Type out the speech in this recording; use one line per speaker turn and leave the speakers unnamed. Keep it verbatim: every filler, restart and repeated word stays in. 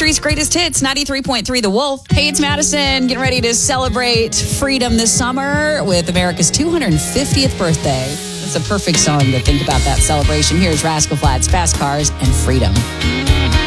country's greatest hits, ninety-three point three The Wolf. Hey, it's Madison, getting ready to celebrate freedom this summer with America's two hundred fiftieth birthday. It's a perfect song to think about that celebration. Here's Rascal Flatts, Fast Cars, and Freedom.